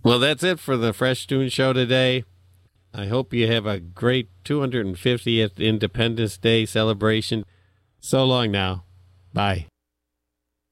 Well, that's it for the Fresh Tune Show today. I hope you have a great 250th Independence Day celebration. So long now. Bye.